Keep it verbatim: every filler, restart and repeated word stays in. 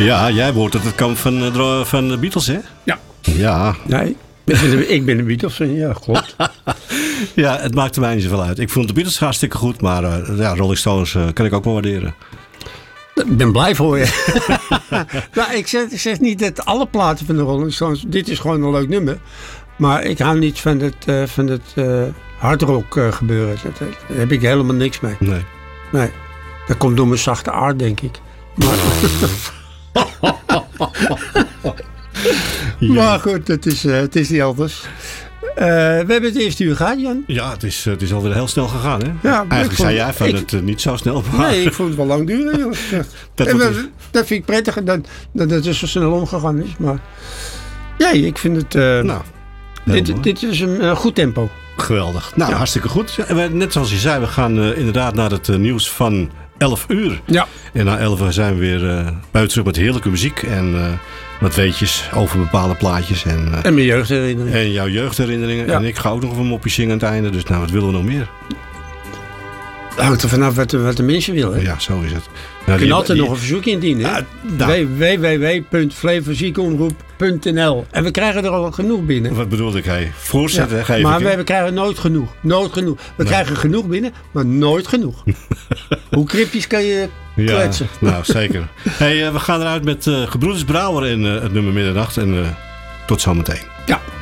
Ja, jij behoort tot het kamp van, uh, van de Beatles, hè? Ja. Ja. Nee, ik ben de Beatles, ja, klopt. Ja, het maakte mij niet zoveel uit. Ik vond de Beatles hartstikke goed, maar uh, ja, Rolling Stones uh, kan ik ook wel waarderen. Ik ben blij voor je. Nou, ik zeg, ik zeg niet dat alle platen van de Rolling Stones... Dit is gewoon een leuk nummer. Maar ik hou niet van het, uh, van het uh, hardrock uh, gebeuren. Dat, dat, daar heb ik helemaal niks mee. Nee. Nee. Dat komt door mijn zachte aard, denk ik. Maar, ja. Maar goed, het is, uh, het is niet anders. Uh, we hebben het eerste uur gehad, Jan. Ja, het is, het is alweer heel snel gegaan, hè? Ja, eigenlijk zei jij van ik, het uh, niet zo snel maar. Nee, ik vond het wel lang duren, jongens. dat, en dat, dat vind ik prettig dat, dat het zo snel omgegaan is. Maar nee, ik vind het... Uh, nou, dit, dit is een uh, goed tempo. Geweldig. Nou, ja. Hartstikke goed. Net zoals je zei, we gaan uh, inderdaad naar het uh, nieuws van elf uur. Ja. En na elf uur zijn we weer uh, buiten terug met heerlijke muziek. En uh, wat weetjes over bepaalde plaatjes. En, uh, en mijn jeugdherinneringen. En jouw jeugdherinneringen. Ja. En ik ga ook nog een mopje zingen aan het einde. Dus nou, wat willen we nog meer? Hangt er vanaf wat de, wat de mensen willen. Ja, zo is het. Nou, je kunt altijd nog een verzoek indienen. Ja, nou. w w w punt flevoziekomroep punt n l En we krijgen er al genoeg binnen. Wat bedoelde ik? Hey, voorzetten, ja, hè, maar we, we krijgen nooit genoeg. Nooit genoeg. We nee. krijgen genoeg binnen, maar nooit genoeg. Hoe kripjes kan je kletsen? Ja, nou, zeker. Hey, uh, we gaan eruit met uh, Gebroeders Brouwer in uh, het nummer Middernacht. En uh, tot zometeen. Ja.